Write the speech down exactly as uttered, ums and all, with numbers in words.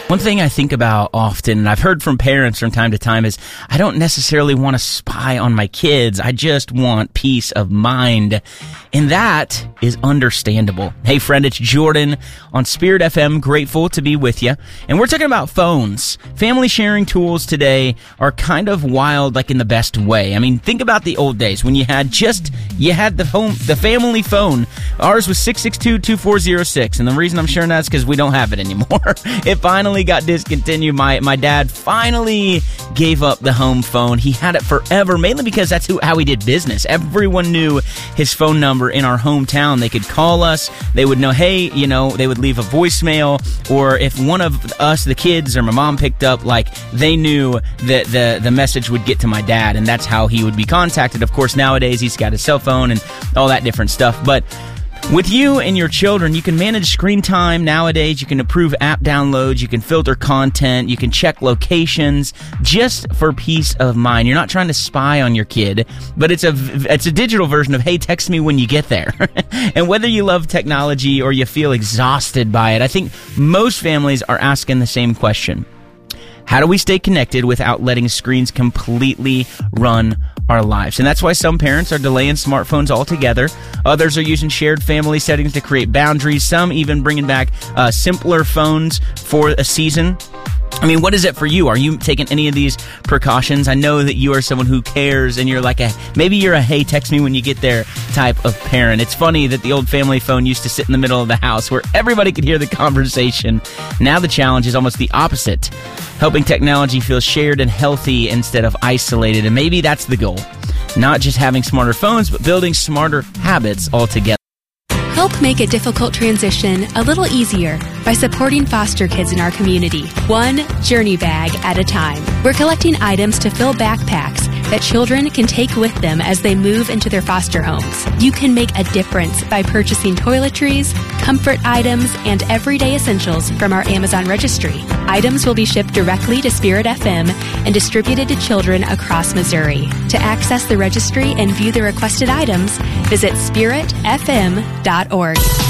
One thing I think about often, and I've heard from parents from time to time, is I don't necessarily want to spy on my kids. I just want peace of mind. And that is understandable. Hey, friend, it's Jordan on Spirit F M. Grateful to be with you. And we're talking about phones. Family sharing tools today are kind of wild, like in the best way. I mean, think about the old days when you had just, you had the home, the family phone. Ours was six six two, two four zero six. And the reason I'm sharing that is because we don't have it anymore. It finally got discontinued. My my dad finally gave up the home phone. He had it forever, mainly because that's who, how he did business. Everyone knew his phone number in our hometown. They could call us. They would know, hey, you know, they would leave a voicemail, or if one of us, the kids, or my mom picked up, like, they knew that the, the message would get to my dad, and that's how he would be contacted. Of course, nowadays, he's got his cell phone and all that different stuff, but with you and your children, you can manage screen time nowadays. You can approve app downloads. You can filter content. You can check locations just for peace of mind. You're not trying to spy on your kid, but it's a, it's a digital version of, hey, text me when you get there. And whether you love technology or you feel exhausted by it, I think most families are asking the same question. How do we stay connected without letting screens completely run our lives? And that's why some parents are delaying smartphones altogether. Others are using shared family settings to create boundaries. Some even bringing back uh, simpler phones for a season. I mean, what is it for you? Are you taking any of these precautions? I know that you are someone who cares, and you're like a, maybe you're a, hey, text me when you get there type of parent. It's funny that the old family phone used to sit in the middle of the house where everybody could hear the conversation. Now the challenge is almost the opposite, helping technology feel shared and healthy instead of isolated. And maybe that's the goal. Not just having smarter phones, but building smarter habits altogether. Help make a difficult transition a little easier by supporting foster kids in our community, one journey bag at a time. We're collecting items to fill backpacks that children can take with them as they move into their foster homes. You can make a difference by purchasing toiletries, comfort items, and everyday essentials from our Amazon registry. Items will be shipped directly to Spirit F M and distributed to children across Missouri. To access the registry and view the requested items, visit spirit f m dot org.